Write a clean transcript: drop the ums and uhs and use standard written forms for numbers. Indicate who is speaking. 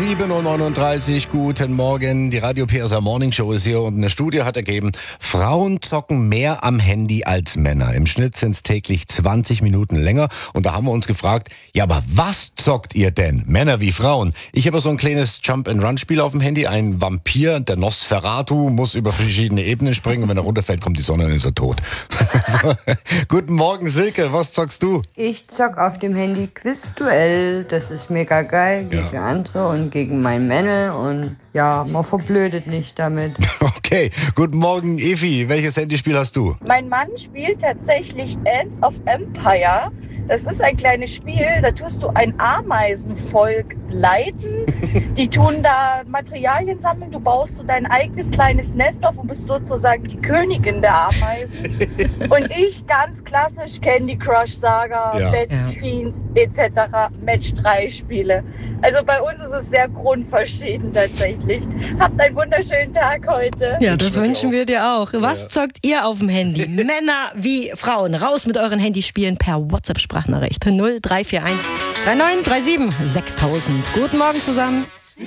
Speaker 1: 7:39 Uhr, guten Morgen. Die Radio PSR Morning Show ist hier und eine Studie hat ergeben, Frauen zocken mehr am Handy als Männer. Im Schnitt sind es täglich 20 Minuten länger. Und da haben wir uns gefragt, ja, aber was zockt ihr denn? Männer wie Frauen? Ich habe so ein kleines Jump-and-Run-Spiel auf dem Handy. Ein Vampir, der Nosferatu, muss über verschiedene Ebenen springen. Und wenn er runterfällt, kommt die Sonne und ist er tot. So. Guten Morgen, Silke. Was zockst du?
Speaker 2: Ich zock auf dem Handy Quizduell. Das ist mega geil gegen andere und gegen mein Männle. Und ja, man verblödet nicht damit.
Speaker 1: Okay, guten Morgen, Evi. Welches Handyspiel hast du?
Speaker 3: Mein Mann spielt tatsächlich Ants of Empire. Das ist ein kleines Spiel, da tust du ein Ameisenvolk leiten. Die tun da Materialien sammeln, du baust so dein eigenes kleines Nest auf und bist sozusagen die Königin der Ameisen. Und ich ganz klassisch Candy Crush Saga, Best Fiends etc. Match 3 Spiele. Also bei uns ist es sehr grundverschieden tatsächlich. Habt einen wunderschönen Tag heute.
Speaker 4: Ja, das wünschen wir dir auch. Was zockt ihr auf dem Handy? Männer wie Frauen. Raus mit euren Handyspielen per WhatsApp-Sprachnachricht. 0341 3937 6000. Guten Morgen zusammen.